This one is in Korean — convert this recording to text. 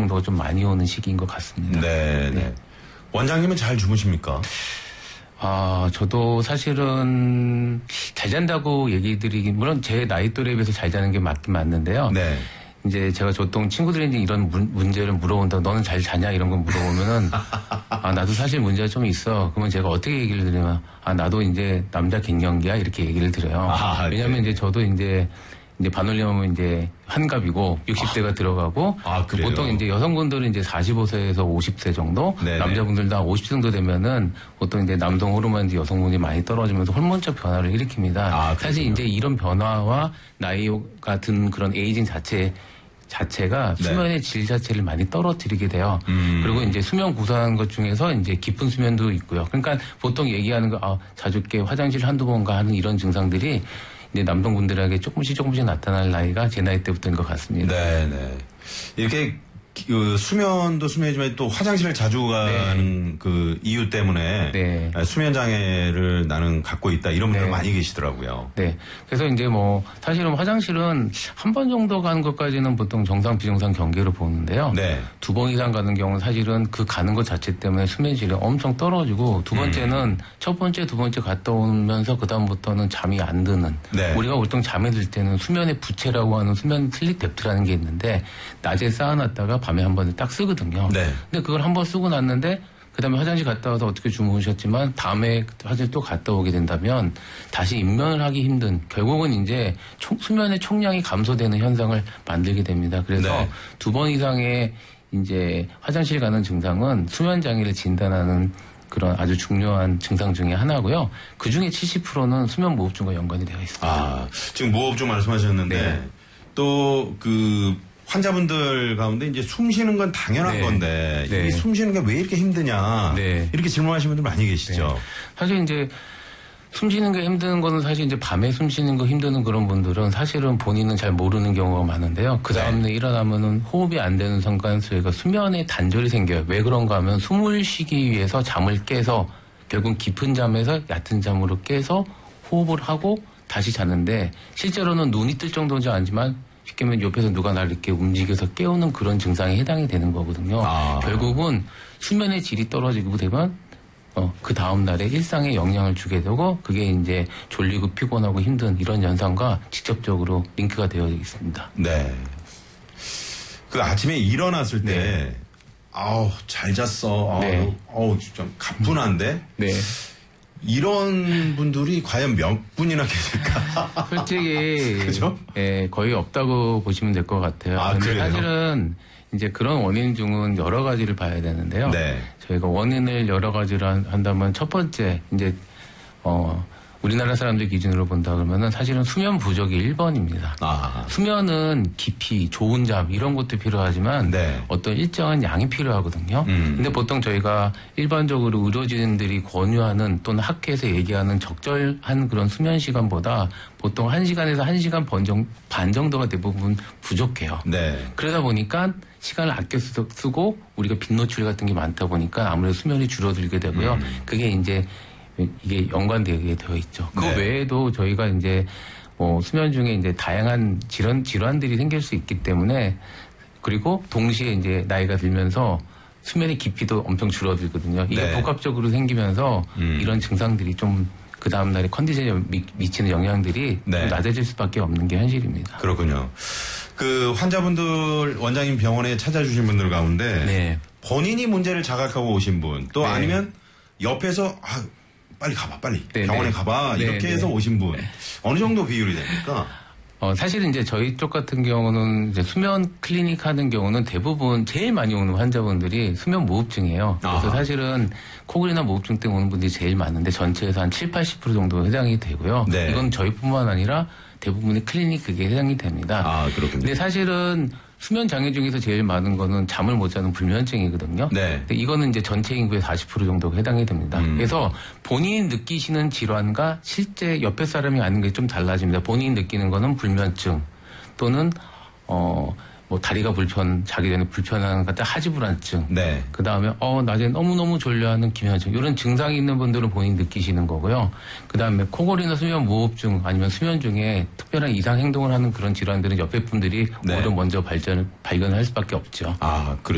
정도가 좀 많이 오는 시기인 것 같습니다. 네, 네. 원장님은 잘 주무십니까? 저도 사실은 잘 잔다고 얘기 드리긴, 물론 제 나이 또래에 비해서 잘 자는 게 맞긴 맞는데요. 네. 이제 제가 보통 친구들이 이런 문제를 물어본다고 너는 잘 자냐 이런 거 물어보면은 나도 사실 문제가 좀 있어. 그러면 제가 어떻게 얘기를 드리면 나도 이제 남자 갱년기야 이렇게 얘기를 드려요. 왜냐면 이제 저도 이제 반올림하면 이제 환갑이고 60대가 들어가고 보통 이제 여성분들은 이제 45세에서 50세 정도, 네네. 남자분들도 한 50세 정도 되면은 보통 이제 남성 호르몬이 여성분이 많이 떨어지면서 호르몬적 변화를 일으킵니다. 사실 이제 이런 변화와 나이가 든 그런 에이징 자체가 수면의 질 자체를 많이 떨어뜨리게 돼요. 그리고 이제 수면 구성하는 것 중에서 이제 깊은 수면도 있고요. 그러니까 보통 얘기하는 거 자주 깨 화장실 한두 번 가 하는 이런 증상들이 이제 남성분들에게 조금씩 나타날 나이가 제 나이 때부터인 것 같습니다. 네네. 이렇게 수면도 수면이지만 또 화장실을 자주 가는 그 이유 때문에 수면 장애를 나는 갖고 있다 이런 분들 많이 계시더라고요. 네. 그래서 이제 사실은 화장실은 한 번 정도 가는 것까지는 보통 정상 비정상 경계로 보는데요. 네. 2번 이상 가는 경우는 사실은 그 가는 것 자체 때문에 수면 질이 엄청 떨어지고 두 번째는 첫 번째, 두 번째 갔다 오면서 그 다음부터는 잠이 안 드는. 우리가 보통 잠에 들 때는 수면의 부채라고 하는 수면 슬립 뎁트라는 게 있는데 낮에 쌓아놨다가 밤에 한 번에 딱 쓰거든요. 근데 그걸 한 번 쓰고 났는데 그다음에 화장실 갔다 와서 어떻게 주무셨지만 다음에 화장실 또 갔다 오게 된다면 다시 입면을 하기 힘든, 결국은 이제 수면의 총량이 감소되는 현상을 만들게 됩니다. 그래서 2번 이상의 이제 화장실 가는 증상은 수면 장애를 진단하는 그런 아주 중요한 증상 중에 하나고요. 그 중에 70%는 수면 무호흡증과 연관이 되어 있습니다. 지금 무호흡증 말씀하셨는데 또 환자분들 가운데 이제 숨 쉬는 건 당연한 건데 이 숨 쉬는 게 왜 이렇게 힘드냐 이렇게 질문하시는 분들 많이 계시죠. 사실 이제 숨 쉬는 게 힘든 거는 사실 이제 밤에 숨 쉬는 거 힘드는 그런 분들은 사실은 본인은 잘 모르는 경우가 많은데요. 그 다음에 일어나면은 호흡이 안 되는 순간 저희가 수면에 단절이 생겨요. 왜 그런가 하면 숨을 쉬기 위해서 잠을 깨서 결국 깊은 잠에서 얕은 잠으로 깨서 호흡을 하고 다시 자는데 실제로는 눈이 뜰 정도는 아니지만 쉽게 말하면 옆에서 누가 나를 이렇게 움직여서 깨우는 그런 증상에 해당이 되는 거거든요. 결국은 수면의 질이 떨어지고 되면 그 다음 날에 일상에 영향을 주게 되고 그게 이제 졸리고 피곤하고 힘든 이런 현상과 직접적으로 링크가 되어 있습니다. 네. 그 아침에 일어났을 때 잘 잤어. 진짜 가뿐한데. 이런 분들이 과연 몇 분이나 계실까? 솔직히 그죠? 거의 없다고 보시면 될 것 같아요. 근데 사실은 이제 그런 원인 중은 여러 가지를 봐야 되는데요. 저희가 원인을 여러 가지를 한다면 첫 번째 이제 우리나라 사람들 기준으로 본다 그러면은 사실은 수면 부족이 1번입니다. 수면은 깊이, 좋은 잠 이런 것도 필요하지만 어떤 일정한 양이 필요하거든요. 근데 보통 저희가 일반적으로 의료진들이 권유하는 또는 학회에서 얘기하는 적절한 그런 수면 시간보다 보통 1시간에서 1시간 반 정도가 대부분 부족해요. 그러다 보니까 시간을 아껴 쓰고 우리가 빛 노출 같은 게 많다 보니까 아무래도 수면이 줄어들게 되고요. 그게 이제 이게 연관되게 되어 있죠. 그 외에도 저희가 이제 수면 중에 이제 다양한 질환들이 생길 수 있기 때문에 그리고 동시에 이제 나이가 들면서 수면의 깊이도 엄청 줄어들거든요. 이게 복합적으로 생기면서 이런 증상들이 좀 그 다음날에 컨디션에 미치는 영향들이 좀 낮아질 수밖에 없는 게 현실입니다. 그렇군요. 그 환자분들 원장님 병원에 찾아주신 분들 가운데 본인이 문제를 자각하고 오신 분 또 아니면 옆에서 빨리 가봐, 빨리. 병원에 가봐. 이렇게 해서 오신 분. 어느 정도 비율이 됩니까? 사실은 이제 저희 쪽 같은 경우는 이제 수면 클리닉 하는 경우는 대부분 제일 많이 오는 환자분들이 수면 무호흡증이에요. 그래서 사실은 코골이나 무호흡증 때문에 오는 분들이 제일 많은데 전체에서 한 70~80% 정도 해당이 되고요. 이건 저희뿐만 아니라 대부분의 클리닉 그게 해당이 됩니다. 그렇군요. 근데 사실은 수면 장애 중에서 제일 많은 거는 잠을 못 자는 불면증이거든요. 근데 이거는 이제 전체 인구의 40% 정도가 해당이 됩니다. 그래서 본인이 느끼시는 질환과 실제 옆에 사람이 아닌 게 좀 달라집니다. 본인이 느끼는 거는 불면증 또는 다리가 자기 전에 불편한 같은 하지불안증. 그 다음에 낮에 너무너무 졸려하는 기면증. 이런 증상이 있는 분들은 본인이 느끼시는 거고요. 그 다음에 코골이나 수면 무호흡증 아니면 수면 중에 특별한 이상 행동을 하는 그런 질환들은 옆에 분들이 오히려 먼저 발견을 할 수밖에 없죠. 그렇죠.